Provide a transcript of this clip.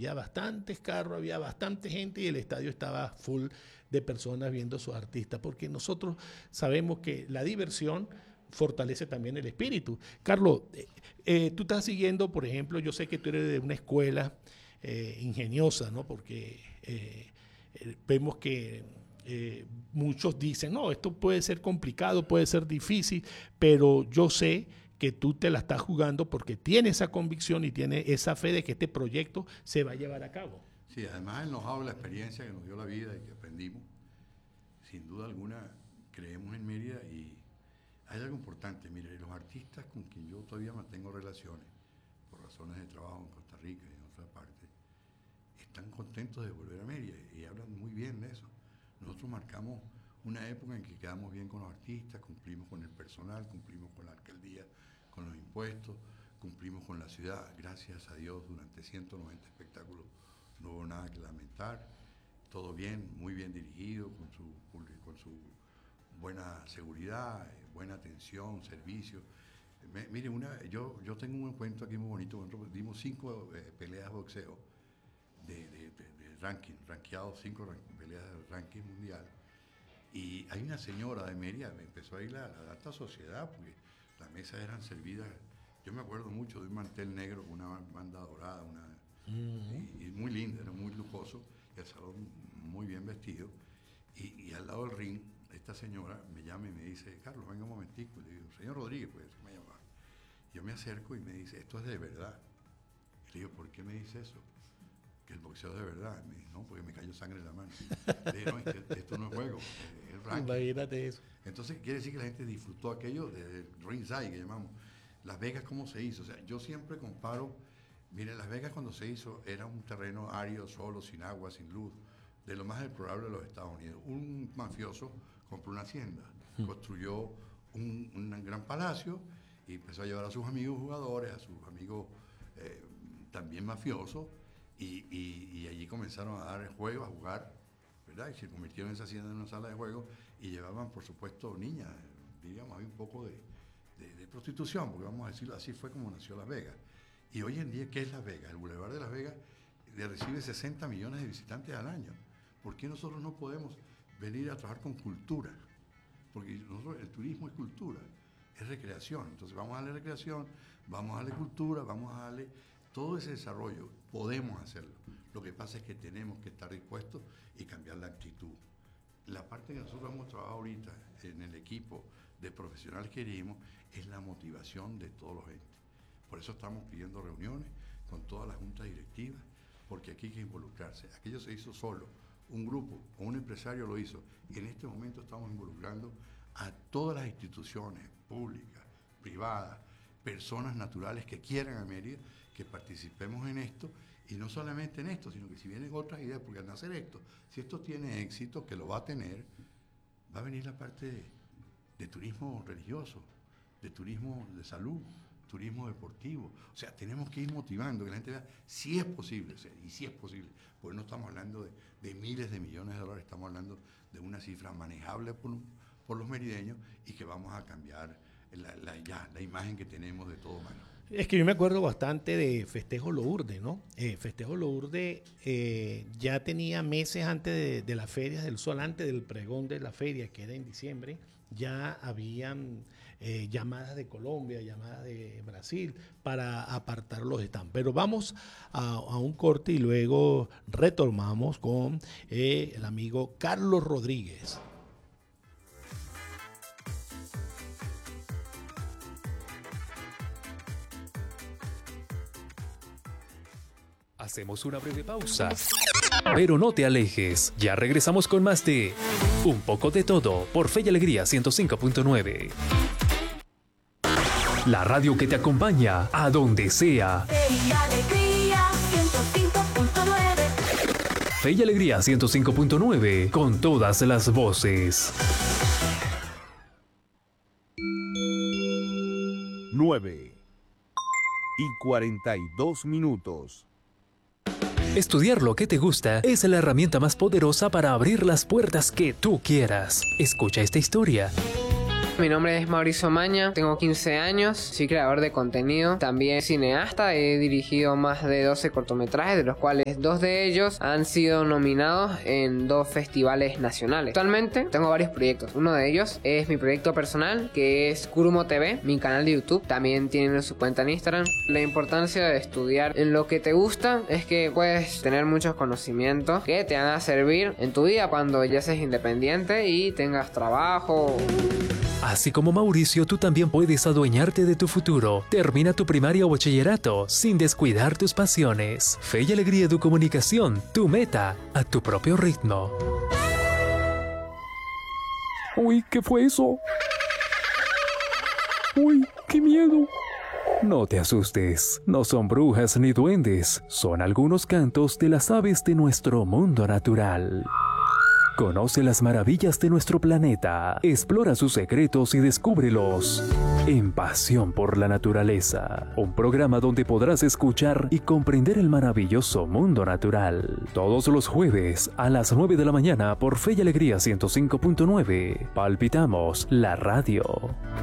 había bastantes carros, había bastante gente y el estadio estaba full de personas viendo a sus artistas, porque nosotros sabemos que la diversión fortalece también el espíritu. Carlos, tú estás siguiendo, por ejemplo, yo sé que tú eres de una escuela ingeniosa, ¿no? Porque vemos que muchos dicen, no, esto puede ser complicado, puede ser difícil, pero yo sé que tú te la estás jugando porque tienes esa convicción y tienes esa fe de que este proyecto se va a llevar a cabo. Sí, además el know-how, la experiencia que nos dio la vida y que aprendimos, sin duda alguna creemos en Mérida. Y hay algo importante, mire, los artistas con quien yo todavía mantengo relaciones, por razones de trabajo en Costa Rica y en otras partes, están contentos de volver a Mérida y hablan muy bien de eso. Nosotros marcamos una época en que quedamos bien con los artistas, cumplimos con el personal, cumplimos con la alcaldía, con los impuestos, cumplimos con la ciudad. Gracias a Dios, durante 190 espectáculos no hubo nada que lamentar. Todo bien, muy bien dirigido, con su buena seguridad, buena atención, servicio. Mire, yo tengo un cuento aquí muy bonito. Nosotros dimos 5 peleas de boxeo de rankeados 5 peleas de ranking mundial. Y hay una señora de Mérida, me empezó a ir la alta sociedad, porque las mesas eran servidas. Yo me acuerdo mucho de un mantel negro con una banda dorada, y muy lindo, era muy lujoso, y el salón muy bien vestido. Y al lado del ring, esta señora me llama y me dice, Carlos, venga un momentico. Y le digo, señor Rodríguez, pues me llamaba. Yo me acerco y me dice, esto es de verdad. Y le digo, ¿por qué me dice eso? Que el boxeo es de verdad. Me dice, no, porque me cayó sangre en la mano. Le digo, no, esto no es juego, es ranking. Imagínate eso. Entonces quiere decir que la gente disfrutó aquello del ringside, que llamamos. Las Vegas, ¿cómo se hizo? O sea, yo siempre comparo, miren, Las Vegas cuando se hizo era un terreno árido, solo, sin agua, sin luz, de lo más deplorable de los Estados Unidos. Un mafioso compró una hacienda, construyó un gran palacio y empezó a llevar a sus amigos jugadores, a sus amigos también mafiosos, y allí comenzaron a dar juegos, a jugar, ¿verdad? Y se convirtieron esa hacienda en una sala de juegos y llevaban, por supuesto, niñas, digamos, había un poco de prostitución, porque vamos a decirlo, así fue como nació Las Vegas. Y hoy en día, ¿qué es Las Vegas? El Boulevard de Las Vegas le recibe 60 millones de visitantes al año. ¿Por qué nosotros no podemos venir a trabajar con cultura? Porque nosotros, el turismo es cultura, es recreación. Entonces vamos a darle recreación, vamos a darle cultura, vamos a darle todo ese desarrollo. Podemos hacerlo. Lo que pasa es que tenemos que estar dispuestos y cambiar la actitud. La parte que nosotros hemos trabajado ahorita en el equipo de profesionales que dirigimos es la motivación de todos los entes. Por eso estamos pidiendo reuniones con todas las juntas directivas, porque aquí hay que involucrarse. Aquello se hizo solo, un grupo o un empresario lo hizo. Y en este momento estamos involucrando a todas las instituciones públicas, privadas, personas naturales que quieran a Mérida, que participemos en esto, y no solamente en esto, sino que si vienen otras ideas, porque al nacer esto, si esto tiene éxito, que lo va a tener, va a venir la parte de turismo religioso, de turismo de salud, turismo deportivo. O sea, tenemos que ir motivando, que la gente vea si es posible, y si es posible, porque no estamos hablando de miles de millones de dólares, estamos hablando de una cifra manejable por los merideños, y que vamos a cambiar la imagen que tenemos de todo humano. Es que yo me acuerdo bastante de Festejo Lourdes, ¿no? Festejo Lourdes ya tenía meses antes de las ferias del sol, antes del pregón de la feria, que era en diciembre, ya habían llamadas de Colombia, llamadas de Brasil para apartar los stands. Pero vamos a un corte y luego retomamos con el amigo Carlos Rodríguez. Hacemos una breve pausa, pero no te alejes, ya regresamos con más de Un poco de todo por Fe y Alegría 105.9. La radio que te acompaña a donde sea. Fe y Alegría 105.9. Fe y Alegría 105.9 con todas las voces. 9:42. Estudiar lo que te gusta es la herramienta más poderosa para abrir las puertas que tú quieras. Escucha esta historia. Mi nombre es Mauricio Maña, tengo 15 años, soy creador de contenido, también cineasta, he dirigido más de 12 cortometrajes, de los cuales 2 de ellos han sido nominados en 2 festivales nacionales. Actualmente tengo varios proyectos, uno de ellos es mi proyecto personal, que es Kurumo TV, mi canal de YouTube, también tienen su cuenta en Instagram. La importancia de estudiar en lo que te gusta es que puedes tener muchos conocimientos que te van a servir en tu vida cuando ya seas independiente y tengas trabajo. Así como Mauricio, tú también puedes adueñarte de tu futuro. Termina tu primaria o bachillerato sin descuidar tus pasiones. Fe y Alegría de Comunicación, tu meta, a tu propio ritmo. Uy, ¿qué fue eso? Uy, qué miedo. No te asustes, no son brujas ni duendes, son algunos cantos de las aves de nuestro mundo natural. Conoce las maravillas de nuestro planeta, explora sus secretos y descúbrelos en Pasión por la Naturaleza, un programa donde podrás escuchar y comprender el maravilloso mundo natural. Todos los jueves a las 9 de la mañana por Fe y Alegría 105.9. Palpitamos la radio.